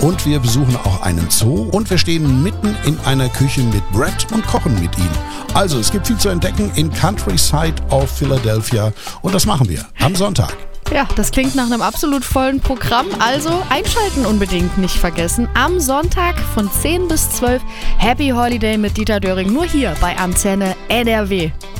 und wir besuchen auch einen Zoo und wir stehen mitten in einer Küche mit Brett und kochen mit ihm. Also es gibt viel zu entdecken in Countryside of Philadelphia und das machen wir am Sonntag. Ja, das klingt nach einem absolut vollen Programm, also einschalten unbedingt nicht vergessen. Am Sonntag von 10 bis 12 Happy Holiday mit Dieter Döring, nur hier bei Antenne NRW.